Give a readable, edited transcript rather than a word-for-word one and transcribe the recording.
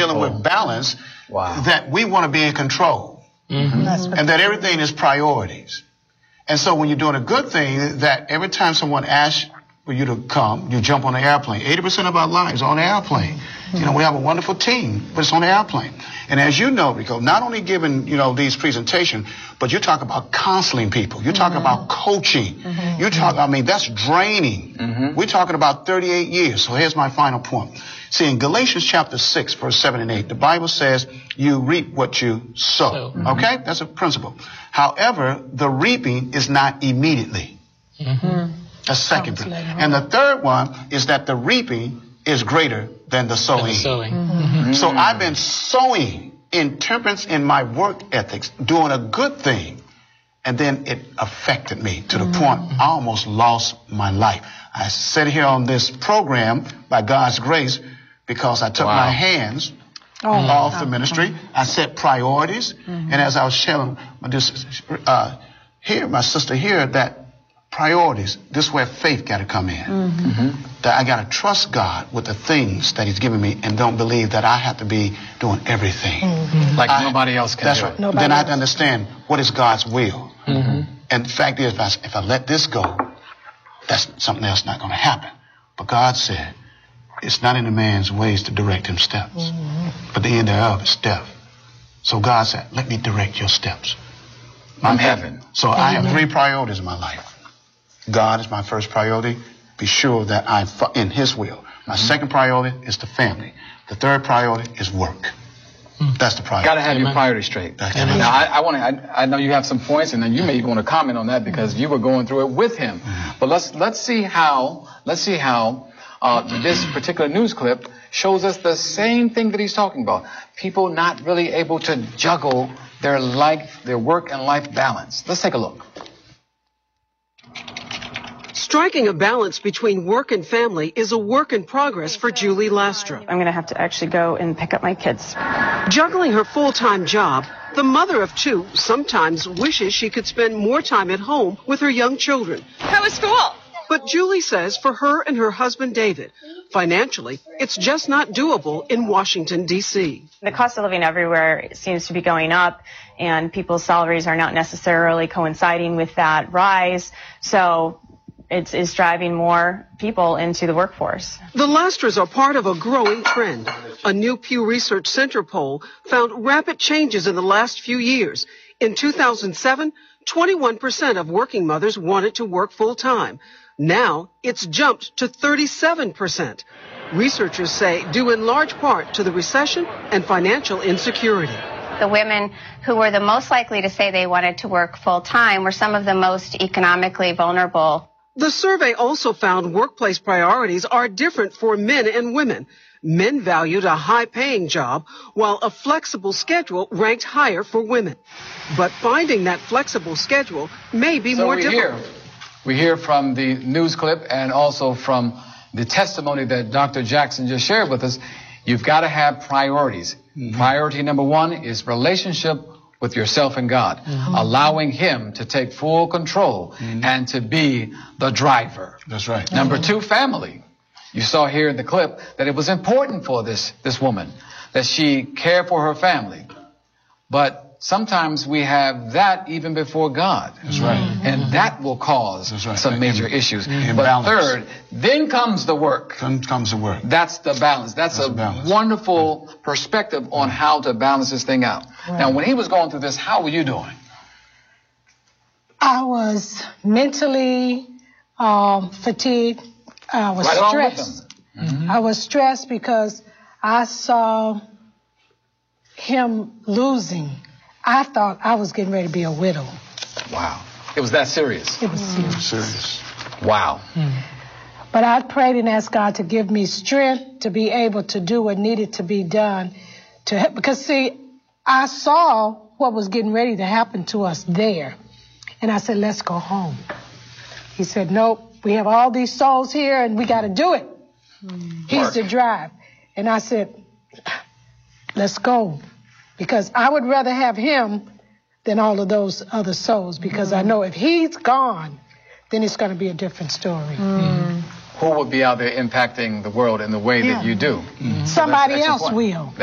dealing with balance, that we want to be in control. And that everything is priorities. And so when you're doing a good thing, that every time someone asks for you to come, you jump on the airplane. 80% of our lives are on the airplane. You know, we have a wonderful team, but it's on the airplane. And as you know, Rico, not only giving, you know, these presentations, but you talk about counseling people. You talk about coaching. You talk, I mean, that's draining. We're talking about 38 years. So here's my final point. See, in Galatians chapter 6, verse 7 and 8, the Bible says you reap what you sow. Okay? That's a principle. However, the reaping is not immediately. That's second. And the third one is that the reaping is greater than the sowing. So I've been sowing in temperance in my work ethics, doing a good thing, and then it affected me to the point I almost lost my life. I sit here on this program by God's grace because I took my hands off the ministry. I set priorities, and as I was sharing my sister here, that priorities, this is where faith got to come in. That I got to trust God with the things that he's given me and don't believe that I have to be doing everything. Like nobody else can do it. Then I have to understand what is God's will. And the fact is, if I let this go, that's something else not going to happen. But God said, it's not in a man's ways to direct him steps, but the end thereof is death. So God said, let me direct your steps. I'm heaven. So I have 3 priorities in my life. God is my first priority. Be sure that I'm in his will. My second priority is the family. The third priority is work. That's the priority. Got to have your priorities straight. Now, I know you have some points, and then you may want to comment on that because you were going through it with him. But let's see how this particular news clip shows us the same thing that he's talking about. People not really able to juggle their work and life balance. Let's take a look. Striking a balance between work and family is a work in progress for Julie Lastra. I'm going to have to actually go and pick up my kids. Juggling her full-time job, the mother of 2 sometimes wishes she could spend more time at home with her young children. How was school? But Julie says for her and her husband, David, financially, it's just not doable in Washington, D.C. The cost of living everywhere seems to be going up, and people's salaries are not necessarily coinciding with that rise. So it's driving more people into the workforce. The Lastras are part of a growing trend. A new Pew Research Center poll found rapid changes in the last few years. In 2007, 21% of working mothers wanted to work full-time. Now, it's jumped to 37%. Researchers say due in large part to the recession and financial insecurity. The women who were the most likely to say they wanted to work full-time were some of the most economically vulnerable. The survey also found workplace priorities are different for men and women. Men valued a high-paying job, while a flexible schedule ranked higher for women. But finding that flexible schedule may be more difficult. We hear from the news clip and also from the testimony that Dr. Jackson just shared with us. You've got to have priorities. Priority number 1 is relationship with yourself and God, allowing him to take full control and to be the driver. That's right. Number 2, family. You saw here in the clip that it was important for this woman that she care for her family. But sometimes we have that even before God. That's right. And that will cause some major issues. But balance. third, then comes the work. Then comes the work. That's the balance. That's a wonderful perspective on how to balance this thing out. Right. Now, when he was going through this, how were you doing? I was mentally fatigued. I was stressed. I was stressed because I saw him losing. I thought I was getting ready to be a widow. Wow. It was that serious? It was serious. Wow. But I prayed and asked God to give me strength to be able to do what needed to be done. Because, see, I saw what was getting ready to happen to us there. And I said, let's go home. He said, nope, we have all these souls here and we got to do it. He's the drive. And I said, let's go. Because I would rather have him than all of those other souls. Because I know if he's gone, then it's going to be a different story. Who would be out there impacting the world in the way that you do? Somebody else will.